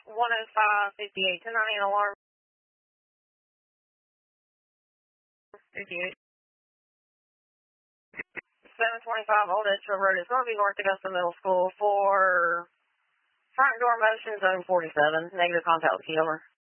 10558, 1090 alarm. 58. 725 Old Edgefield Road. It's going to be north Augusta Middle School for front door motion, zone 47. Negative contact with key, over.